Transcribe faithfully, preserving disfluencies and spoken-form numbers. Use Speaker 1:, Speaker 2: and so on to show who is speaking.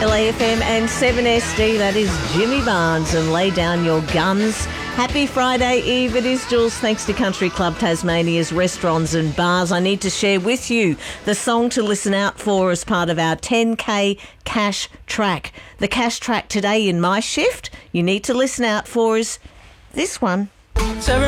Speaker 1: L A F M and seven S D. That is Jimmy Barnes and Lay Down Your Guns. Happy Friday Eve. It is Jules. Thanks to Country Club Tasmania's restaurants and bars. I need to share with you the song to listen out for as part of our ten K cash track. The cash track today in my shift you need to listen out for is this one.